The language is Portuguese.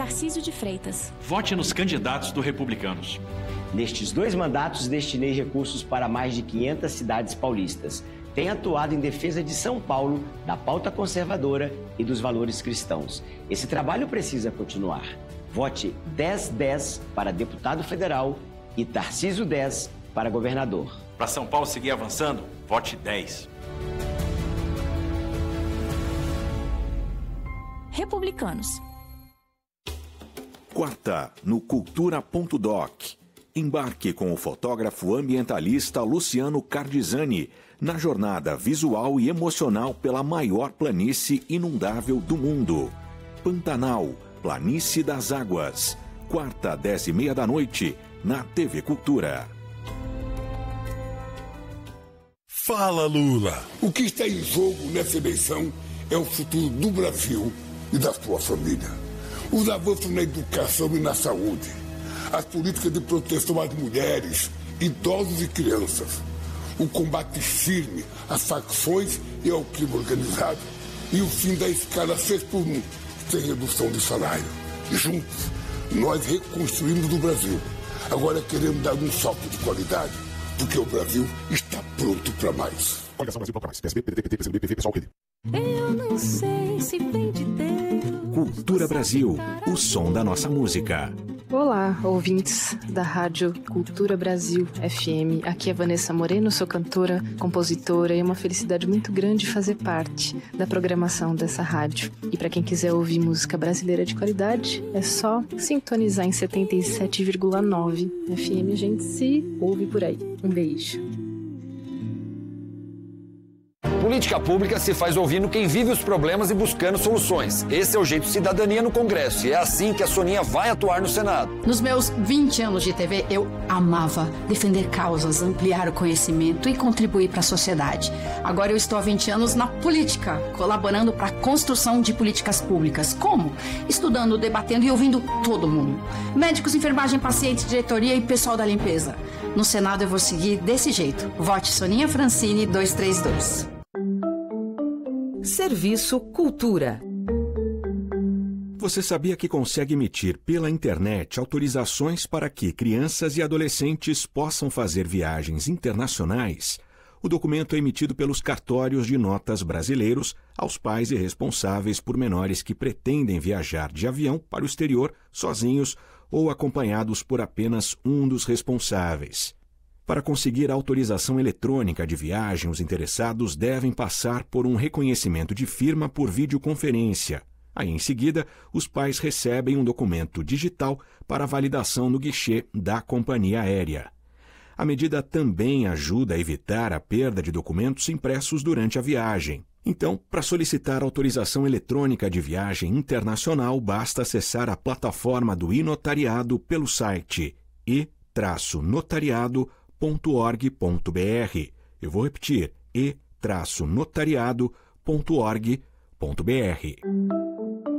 Tarcísio de Freitas. Vote nos candidatos do Republicanos. Nestes 2 mandatos, destinei recursos para mais de 500 cidades paulistas. Tenho atuado em defesa de São Paulo, da pauta conservadora e dos valores cristãos. Esse trabalho precisa continuar. Vote 1010 para deputado federal e Tarcísio 10 para governador. Para São Paulo seguir avançando, vote 10. Republicanos. Quarta, no Cultura.doc. Embarque com o fotógrafo ambientalista Luciano Cardizani na jornada visual e emocional pela maior planície inundável do mundo. Pantanal, Planície das Águas. Quarta, 10h30 da noite, na TV Cultura. Fala, Lula! O que está em jogo nessa eleição é o futuro do Brasil e da sua família. Os avanços na educação e na saúde, as políticas de proteção às mulheres, idosos e crianças, o combate firme às facções e ao crime organizado e o fim da escala 6x1, sem redução de salário. Juntos, nós reconstruímos o Brasil. Agora queremos dar um salto de qualidade, porque o Brasil está pronto para mais. Coligação Brasil para mais. PSB, PDT, PT, PCdoB, PV, PSOL, PD. Eu não sei se vem de Deus. Cultura Brasil, o som da nossa música. Olá, ouvintes da Rádio Cultura Brasil FM. Aqui é Vanessa Moreno, sou cantora, compositora e é uma felicidade muito grande fazer parte da programação dessa rádio. E para quem quiser ouvir música brasileira de qualidade, é só sintonizar em 77,9 FM. A gente se ouve por aí. Um beijo. Política pública se faz ouvindo quem vive os problemas e buscando soluções. Esse é o Jeito Cidadania no Congresso e é assim que a Soninha vai atuar no Senado. Nos meus 20 anos de TV, eu amava defender causas, ampliar o conhecimento e contribuir para a sociedade. Agora eu estou há 20 anos na política, colaborando para a construção de políticas públicas. Como? Estudando, debatendo e ouvindo todo mundo. Médicos, enfermagem, pacientes, diretoria e pessoal da limpeza. No Senado eu vou seguir desse jeito. Vote Soninha Francini 232. Serviço Cultura. Você sabia que consegue emitir pela internet autorizações para que crianças e adolescentes possam fazer viagens internacionais? O documento é emitido pelos cartórios de notas brasileiros aos pais e responsáveis por menores que pretendem viajar de avião para o exterior sozinhos ou acompanhados por apenas um dos responsáveis. Para conseguir a autorização eletrônica de viagem, os interessados devem passar por um reconhecimento de firma por videoconferência. Aí, em seguida, os pais recebem um documento digital para validação no guichê da companhia aérea. A medida também ajuda a evitar a perda de documentos impressos durante a viagem. Então, para solicitar autorização eletrônica de viagem internacional, basta acessar a plataforma do e-notariado pelo site e-notariado.org.br. Eu vou repetir, e-notariado.org.br.